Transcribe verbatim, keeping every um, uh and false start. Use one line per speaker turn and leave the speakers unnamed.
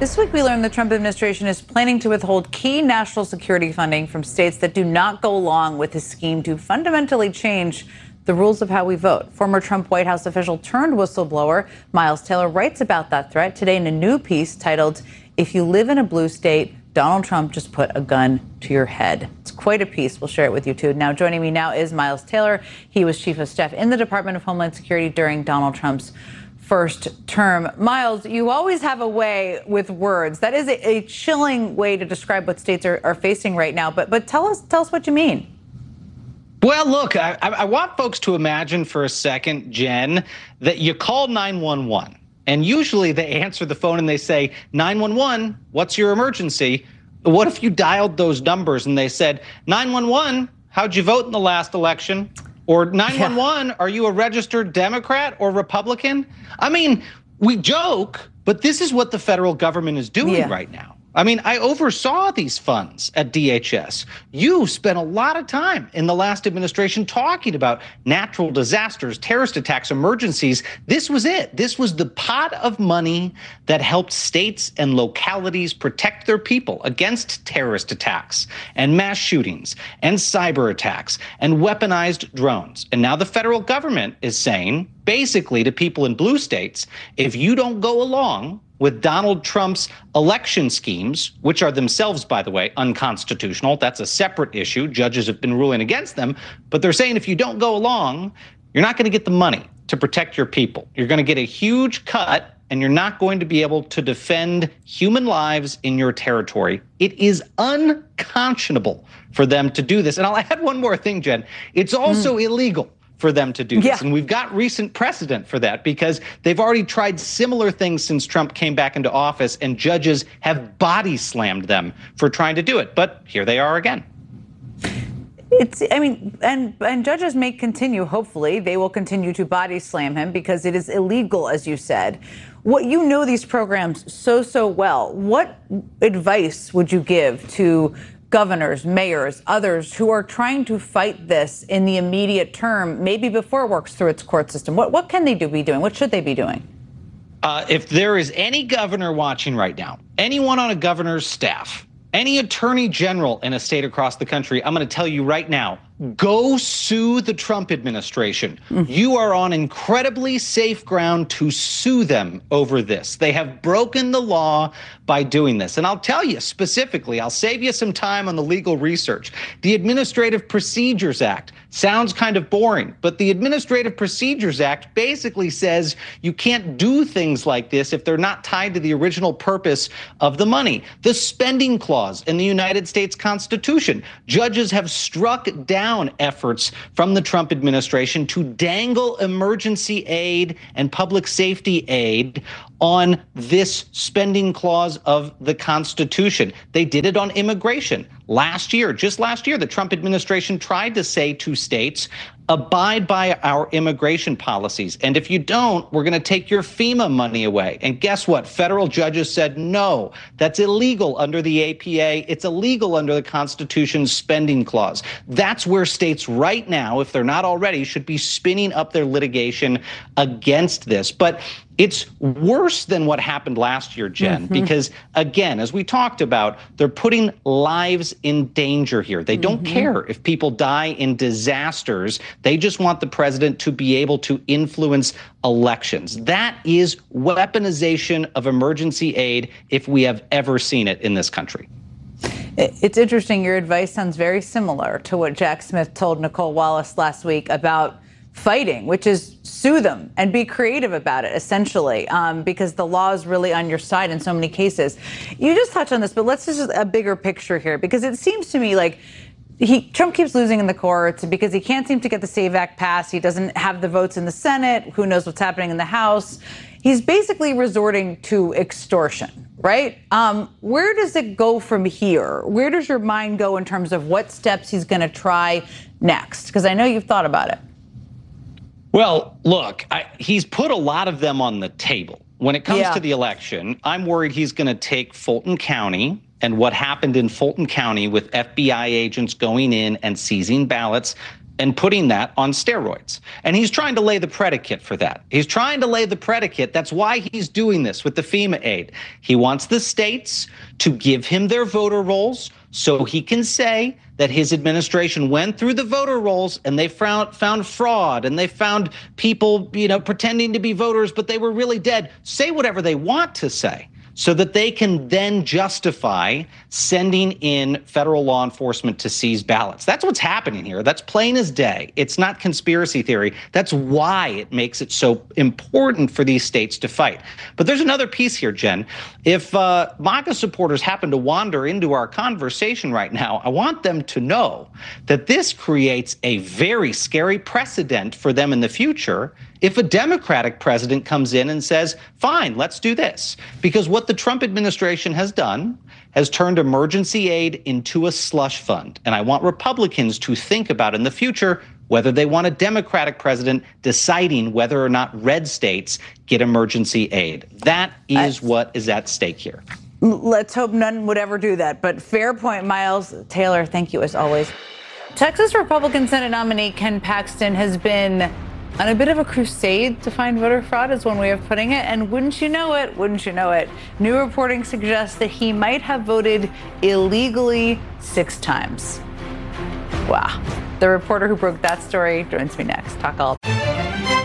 This week, we learned the Trump administration is planning to withhold key national security funding from states that do not go along with his scheme to fundamentally change the rules of how we vote. Former Trump White House official turned whistleblower Miles Taylor writes about that threat today in a new piece titled, "If You Live in a Blue State, Donald Trump Just Put a Gun to Your Head." It's quite a piece. We'll share it with you, too. Now, joining me now is Miles Taylor. He was chief of staff in the Department of Homeland Security during Donald Trump's first term. Miles, you always have a way with words. That is a, a chilling way to describe what states are, are facing right now. But but tell us tell us what you mean.
Well, look, I, I want folks to imagine for a second, Jen, that you call nine one one. And usually they answer the phone and they say, nine one one, what's your emergency? What if you dialed those numbers and they said, nine one one, how'd you vote in the last election? Or nine one one, yeah. Are you a registered Democrat or Republican? I mean, we joke, but this is what the federal government is doing yeah. right now. I mean, I oversaw these funds at D H S. You spent a lot of time in the last administration talking about natural disasters, terrorist attacks, emergencies. This was it. This was the pot of money that helped states and localities protect their people against terrorist attacks and mass shootings and cyber attacks and weaponized drones. And now the federal government is saying, basically to people in blue states, if you don't go along with Donald Trump's election schemes, which are themselves, by the way, unconstitutional. That's a separate issue. Judges have been ruling against them. But they're saying if you don't go along, you're not going to get the money to protect your people. You're going to get a huge cut, and you're not going to be able to defend human lives in your territory. It is unconscionable for them to do this. And I'll add one more thing, Jen. It's also mm. illegal for them to do this. Yeah. And we've got recent precedent for that because they've already tried similar things since Trump came back into office, and judges have body slammed them for trying to do it. But here they are again.
It's, I mean, and and judges may continue, hopefully, they will continue to body slam him because it is illegal, as you said. What you know these programs so, so well, what advice would you give to governors, mayors, others who are trying to fight this in the immediate term, maybe before it works through its court system? What what can they do be doing? What should they be doing?
Uh, if there is any governor watching right now, anyone on a governor's staff, any attorney general in a state across the country, I'm going to tell you right now, go sue the Trump administration. Mm. You are on incredibly safe ground to sue them over this. They have broken the law by doing this. And I'll tell you specifically, I'll save you some time on the legal research. The Administrative Procedures Act sounds kind of boring, but the Administrative Procedures Act basically says you can't do things like this if they're not tied to the original purpose of the money. The spending clause in the United States Constitution, judges have struck down efforts from the Trump administration to dangle emergency aid and public safety aid on this spending clause of the Constitution. They did it on immigration. Last year, just last year, the Trump administration tried to say to states, abide by our immigration policies. And if you don't, we're going to take your FEMA money away. And guess what? Federal judges said, no, that's illegal under the A P A. It's illegal under the Constitution's spending clause. That's where states right now, if they're not already, should be spinning up their litigation against this. But it's worse than what happened last year, Jen, mm-hmm. because, again, as we talked about, they're putting lives in danger here. They don't mm-hmm. care if people die in disasters. They just want the president to be able to influence elections. That is weaponization of emergency aid if we have ever seen it in this country.
It's interesting. Your advice sounds very similar to what Jack Smith told Nicole Wallace last week about fighting, which is sue them and be creative about it, essentially, um, because the law is really on your side in so many cases. You just touched on this, but let's just a bigger picture here, because it seems to me like he Trump keeps losing in the courts because he can't seem to get the SAVE Act passed. He doesn't have the votes in the Senate. Who knows what's happening in the House? He's basically resorting to extortion, right? Um, where does it go from here? Where does your mind go in terms of what steps he's going to try next? Because I know you've thought about it.
Well, look, I, he's put a lot of them on the table. When it comes yeah. to the election, I'm worried he's going to take Fulton County and what happened in Fulton County with F B I agents going in and seizing ballots and putting that on steroids. And he's trying to lay the predicate for that. He's trying to lay the predicate. That's why he's doing this with the FEMA aid. He wants the states to give him their voter rolls so he can say that his administration went through the voter rolls and they found found fraud and they found people, you know, pretending to be voters, but they were really dead. Say whatever they want to say, so that they can then justify sending in federal law enforcement to seize ballots. That's what's happening here. That's plain as day. It's not conspiracy theory. That's why it makes it so important for these states to fight. But there's another piece here, Jen. If uh, MAGA supporters happen to wander into our conversation right now, I want them to know that this creates a very scary precedent for them in the future if a Democratic president comes in and says, fine, let's do this. Because what the Trump administration has done has turned emergency aid into a slush fund. And I want Republicans to think about in the future whether they want a Democratic president deciding whether or not red states get emergency aid. That is what is at stake here.
Let's hope none would ever do that. But fair point, Miles. Taylor, thank you as always. Texas Republican Senate nominee Ken Paxton has been on a bit of a crusade to find voter fraud, is one way of putting it. And wouldn't you know it, wouldn't you know it, new reporting suggests that he might have voted illegally six times. Wow. The reporter who broke that story joins me next. Talk all.